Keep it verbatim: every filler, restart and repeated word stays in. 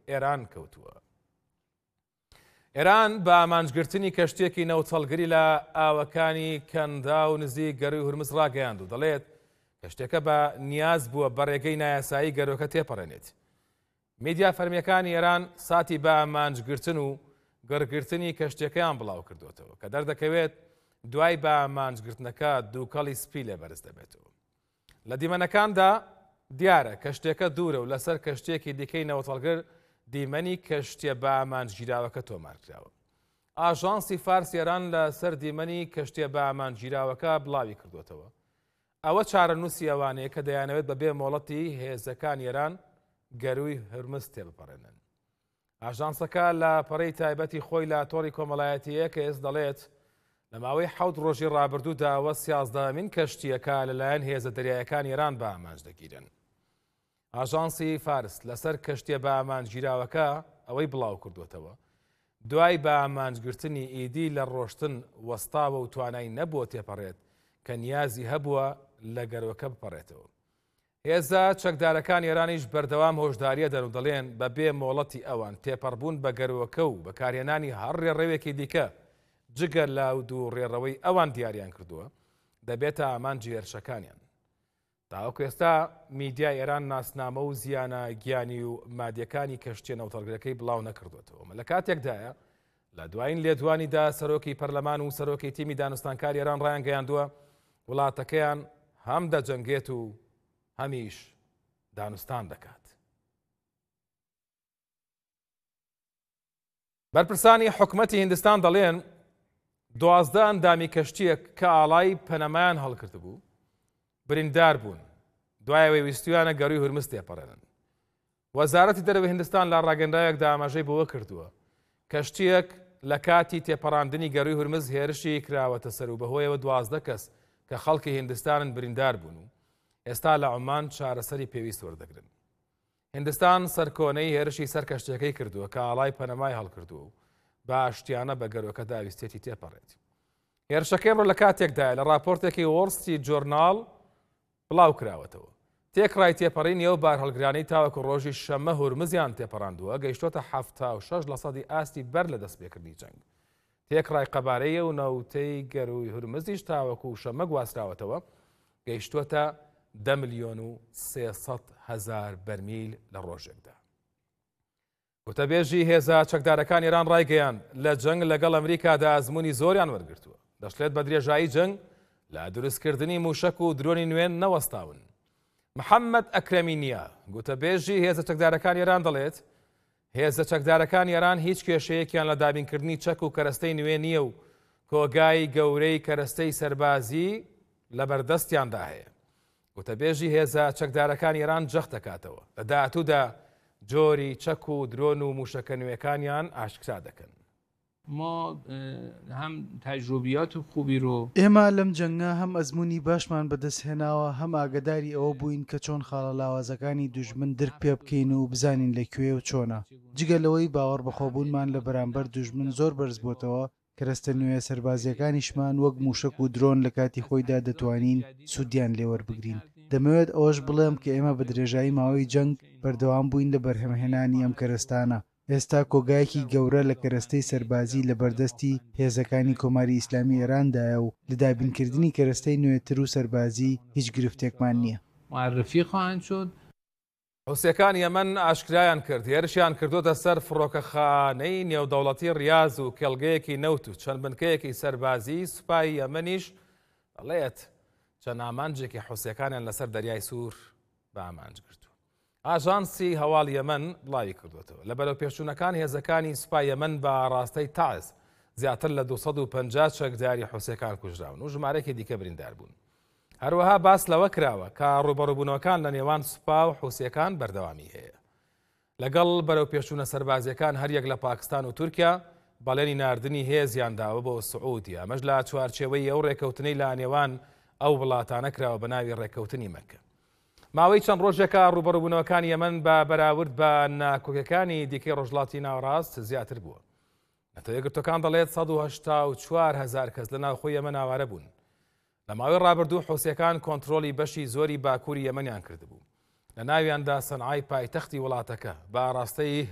ئێران کەوتووە. ئێران بە ئامانجگرتنی کەشتێکی نەوتەڵگری لە ئاوەکانی کەندا و نزیک گەروی هورمز ڕاگەیاند و دەڵێت کەشتێکە بە نیاز بووە بە ڕێگەی نایاسایی گەرۆکە تێپەڕێنێت. میدیا فەرمیەکانی ئێران ساتی بە ئامانجگرتن و گەڕگرتنی کەشتەکەیان بڵاو کردوتەوە کە دەردەکەوێت دوای بە ئامانجگرتنەکە دووکەڵی سپی لێ بەرز دەبێتەوە. لە دیمەنەکاندا دیارە کەشتێکە دوورە و لەسەر کەشتێکی دیکەی نەوتەڵگر دیمەنی کەشتێ بە ئامانجگیراوەکە تۆمارکراوە. ئاژانسی فارس ئێران لەسەر دیمەنی کەشتێ بە ئامانجگیراوەکە بڵاوی کردوتەوە. ئەوە چارەنووسی ئەوانەیە کە دەیانەوێت بەبێ مۆڵەتی هێزەکان ئێران گەروی هورمز تێبپەڕێنن. ئاژانسەکە لە پەڕەی تایبەتی خۆی لە تۆڕی کۆمەڵایەتیە کە ئێس دەڵێت لە ماوەی حەوت ڕۆژی ڕابردوودا ئەوە سیازدەهەمین کەشتیەکە لەلایەن هێزە دەریایەکان ئێران بە ئامانج دەگیرن. ئاژانسی فارس لەسەر کەشتێ بە ئامانجگیراوەکە ئەوەی بڵاو کردوتەوە دوای بە ئامانجگرتنی ئیدی لە ڕۆشتن وەستاوە و توانای نەبووە تێپەڕێت کە نیازی هەبووە لە گەرۆکە بپەڕێتەوە. هێزە چەکدارەکان ئێرانیش بەردەوام هۆشداریە دەن و دەڵێن بەبێ مۆڵەتی ئەوان تێپەڕبوون بە گەرۆکە و بەکارهێنانی هەر ڕێڕەوێکی دیکە جگە لاود و ڕێڕەوەی ئەوان دیاریان کردووە دەبێتە ئامانجی هێرشەکانیان. تاوەکو ئێستا میدیای ئێران ناسنامە و زیانە گیانی و مادیەکانی کەشتێ نەوتەڵگرەکەی بڵاو نەکردوێتەوە. لە کاتێکدایە لە دوایین لێدوانیدا سەرۆکی پەرلەمان و سەرۆکی تیمی دانوستانکاری ئێران ڕایان گەیاندووە وڵاتەکەیان هەم دەجەنگێت و هەمیش دانوستان دەکات. بەرپرسانی حکومەتی هیندستان دەڵێن دوازدە ئەندامی کەشتیەک کە ئاڵای پەنەمایان هەڵکرد بوو بریندار بوون دوایەوەی ویستویانە گەروی هورمز تێپەڕێنن. وەزارەتی دەرەوەی هیندستان لە ڕاگەندایەکدا ئاماژەی بەوە کردووە کەشتیەک لە کاتی تێپەڕاندنی گەروی هورمز هێرشی کراوەتە سەر و بەهۆیەوە دوازدە کەس کە خەڵکی هیندستانن بریندار بوون و ئێستا لە عومان چارەسەری پێویست وەردەگرن. هیندستان سەرکۆنەی هێرشی سەر کەشتەکەی کردووە کە ئاڵای پەنەمای هەڵکردووە و بە ئاشتیانە بە گەرۆکە داویستێتی تێپەڕێت. هێرشەکەی ڕۆ لە کاتێکدایە لە راپۆرتێکی وۆڵ جۆرناڵ بڵاو کراوەتەوە. تێکڕای تێپەڕی نێو بار هەڵگرانەی تاوەکو ڕۆژی شەمە هورمزیان تێپەڕاندووە گەیشتۆتە هەفتا و شەش لە سەدی ئاستی بەر لە دەستپێکردنی جەنگ. تێکڕای قەبارەیە و نەوتەی گەروی هورمزیش تاوەکو شەمە گواستراوەتەوە گەیشتۆتە دە ملیۆن و سێسەد هەزار بەرمیل لە ڕۆژێکدا. وتەبێژی هێزە چەکدارەکان ئێران ڕایگەیاند لە جەنگ لەگەڵ ئەمریکادا ئەزموونی زۆریان وەرگرتووە. دەشڵێت بە درێژایی جەنگ لە دروستکردنی موشک و درۆنی نوێن نەوەستاون. محەممەد ئەکرەمی نییە گوتەبێژی هێزە چەکدارەکان ئێران دەڵێت هێزە چەکدارەکان ئێران هیچ کێشەیەکیان لە دابینکردنی چەک و کەرەستەی نوێ نییە و کۆگای گەورەی کەرەستەی سەربازی لە بەردەستیاندا هەیە. وتەبێژی هێزە چەکدارەکان ئێران جەخت دەکاتەوە لە داهاتوودا جۆری چەک و درۆن و موشەکە نوێەکانیان ئاشکرا دەکەن. ما هم تجربیات خوبی رو ئێمە لەم جەنگە هەم ئەزمموی باشمان بەدەستهێناوە هەم ئاگداری ئەوە بووین کە چۆن خاڵە لاوازەکانی دوژمن درک پێ بکەین و بزانین لەکوێ و چۆنە. جگەلەوەی باوەڕ بەخۆبوونمان لە بەرامبەر دوژمن زۆر بەرز بۆتەوە کەرەستە نوێ سەربازیەکانیشمان وەک موشک و درۆن لە کاتی خۆیدا دەتوانین سوودیان لێوەربگرین. دەمەوێت ئەوەش بڵێم کە ئێمە بە درێژایی ماوەی جەنگ بەردەوام بووین لە بەرهەمهێنانی ئەم کەرەستانە. ئێستا کۆگایەکی گەورە لە کەرەستەی سەربازی لە بەردەستی هێزەکانی کۆماری ئیسلامی ئێراندایە و لە دابینکردنی کەرەستەی نوێتر و سەربازی هیچ گرفتێکمان نییە. معرفی خواهند شد. حوسیەکان یەمەن ئاشکرایان کرد هێرشیان کردوتە سەر فڕۆکەخانەی نێودەوڵەتی ڕیاز و کێڵگەیەکی نەوت و چەند بنکەیەکی سەربازی سوپای یەمەنیش دەڵێت چەند ئامانجێکی حوسیەکانیان لەسەر دەریای سوور بە ئامانج گرتو. ئاژانسی هەواڵ یەمەن بڵاوی کردوێتەوە لە بەرەو پێشچوونەکان هێزەکانی سوپای یەمەن بە ڕاستەی تاعز زیاتر لە دووسەد و پەنجا چەکداری حوسیەکان کوژراون و ژمارەیەکی دیکە بریندار بوون. هەروەها باس لەوە کراوە کە ڕوبەڕووبوونەوەکان لە نێوان سوپا و حوسیەکان بەردەوامی هەیە. لەگەڵ بەرەو پێشچوونە سەربازیەکان هەریەک لە پاکستان و تورکیا بەڵێنی ناردنی هێزیان داوە بۆ سعودی ئەمەش لە چوارچێوەی ئەو ڕێکەوتنەی لە نێوان ئەو وڵاتانە کراوە بە ناوی ڕێکەوتنی مەککە. ماوەی چەند ڕۆژێکە ڕوبەڕووبوونەوەکان یەمەن بە بەراورد بە ناکۆکەکانی دیکەی ڕۆژڵاتی ناوەڕاست زیاتر بووە. نەتەوە یەکگرتوەکان دەڵێت سەد و هەشتا و چوار هەزار کەس لە ناوخۆی یەمەن ئاوارە بوون. لە ماوەی ڕابردوو حوسیەکان کۆنتڕۆلی بەشی زۆری باکووری یەمەنیان کردبوو. لە ناویاندا سەنعای پایتەختی وڵاتەکە بە ئاراستەی